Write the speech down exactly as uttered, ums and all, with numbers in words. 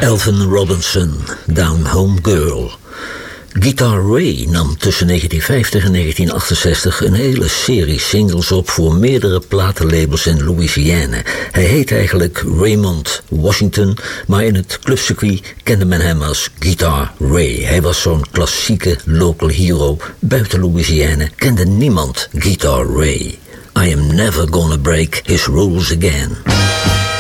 Alvin Robinson, Down Home Girl. Guitar Ray nam tussen negentien vijftig en negentien achtenzestig een hele serie singles op voor meerdere platenlabels in Louisiana. Hij heet eigenlijk Raymond Washington, maar in het clubcircuit kende men hem als Guitar Ray. Hij was zo'n klassieke local hero. Buiten Louisiana kende niemand Guitar Ray. I am never gonna break his rules again.